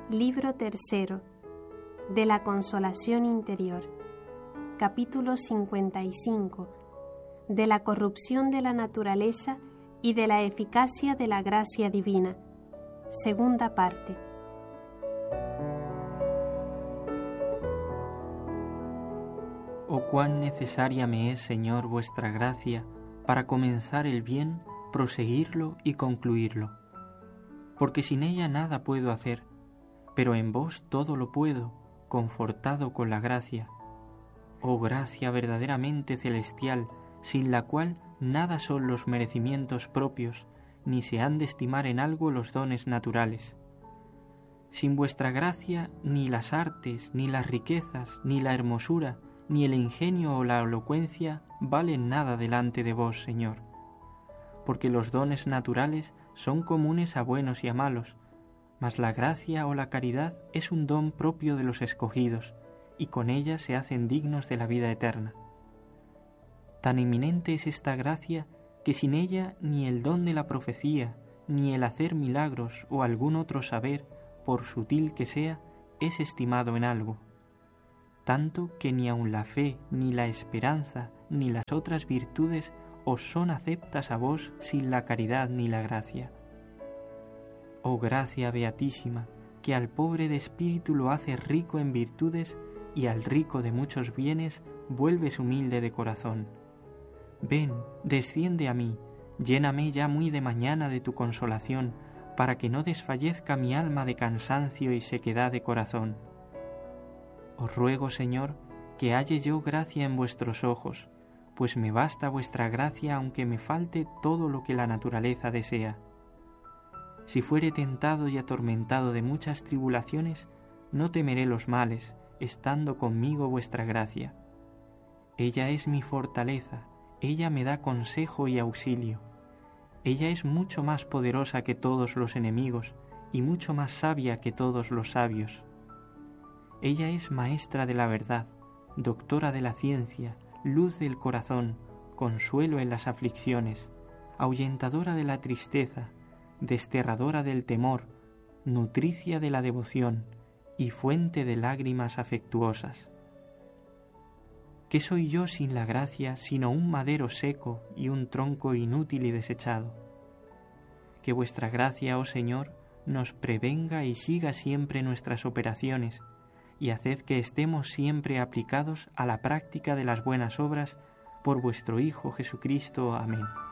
Libro tercero de la Consolación Interior. Capítulo 55. De la corrupción de la naturaleza y de la eficacia de la gracia divina. Segunda parte. Oh, cuán necesaria me es, Señor, vuestra gracia para comenzar el bien, proseguirlo y concluirlo. Porque sin ella nada puedo hacer, pero en vos todo lo puedo, confortado con la gracia. Oh gracia verdaderamente celestial, sin la cual nada son los merecimientos propios, ni se han de estimar en algo los dones naturales. Sin vuestra gracia, ni las artes, ni las riquezas, ni la hermosura, ni el ingenio o la elocuencia valen nada delante de vos, Señor. Porque los dones naturales son comunes a buenos y a malos, mas la gracia o la caridad es un don propio de los escogidos, y con ella se hacen dignos de la vida eterna. Tan eminente es esta gracia que sin ella ni el don de la profecía, ni el hacer milagros o algún otro saber, por sutil que sea, es estimado en algo. Tanto que ni aun la fe, ni la esperanza, ni las otras virtudes os son aceptas a vos sin la caridad ni la gracia. Oh gracia beatísima, que al pobre de espíritu lo haces rico en virtudes y al rico de muchos bienes vuelves humilde de corazón. Ven, desciende a mí, lléname ya muy de mañana de tu consolación, para que no desfallezca mi alma de cansancio y sequedad de corazón. Os ruego, Señor, que halle yo gracia en vuestros ojos, pues me basta vuestra gracia aunque me falte todo lo que la naturaleza desea. Si fuere tentado y atormentado de muchas tribulaciones, no temeré los males, estando conmigo vuestra gracia. Ella es mi fortaleza, ella me da consejo y auxilio. Ella es mucho más poderosa que todos los enemigos y mucho más sabia que todos los sabios. Ella es maestra de la verdad, doctora de la ciencia, luz del corazón, consuelo en las aflicciones, ahuyentadora de la tristeza, desterradora del temor, nutricia de la devoción y fuente de lágrimas afectuosas. ¿Qué soy yo sin la gracia, sino un madero seco y un tronco inútil y desechado? Que vuestra gracia, oh Señor, nos prevenga y siga siempre nuestras operaciones, y haced que estemos siempre aplicados a la práctica de las buenas obras por vuestro Hijo Jesucristo. Amén.